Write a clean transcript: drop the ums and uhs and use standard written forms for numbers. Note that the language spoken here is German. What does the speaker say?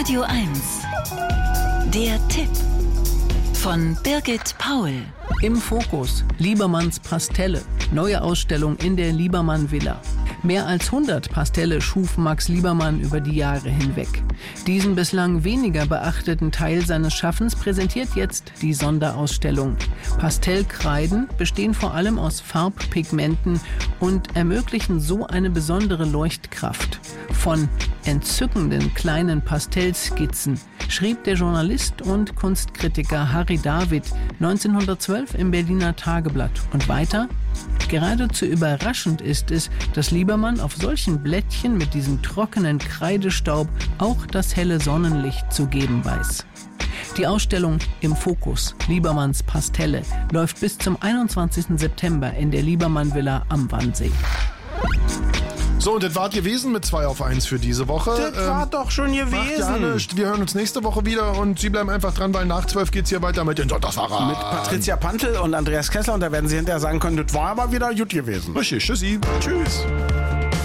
Radio 1. Der Tipp von Birgit Paul. Im Fokus Liebermanns Pastelle. Neue Ausstellung in der Liebermann Villa. Mehr als 100 Pastelle schuf Max Liebermann über die Jahre hinweg. Diesen bislang weniger beachteten Teil seines Schaffens präsentiert jetzt die Sonderausstellung. Pastellkreiden bestehen vor allem aus Farbpigmenten und ermöglichen so eine besondere Leuchtkraft. Von entzückenden kleinen Pastellskizzen schrieb der Journalist und Kunstkritiker Harry David 1912 im Berliner Tageblatt. Und weiter: Geradezu überraschend ist es, dass Liebermann auf solchen Blättchen mit diesem trockenen Kreidestaub auch das helle Sonnenlicht zu geben weiß. Die Ausstellung Im Fokus, Liebermanns Pastelle, läuft bis zum 21. September in der Liebermann Villa am Wannsee. So, und das war gewesen mit 2 auf 1 für diese Woche. Das war doch schon gewesen. Macht ja nichts. Wir hören uns nächste Woche wieder und Sie bleiben einfach dran, weil nach 12 geht's hier weiter mit den Sonntagsfahrern. Mit Patricia Pantel und Andreas Kessler, und da werden Sie hinterher sagen können, das war aber wieder gut gewesen. Richtig, tschüssi. Tschüss.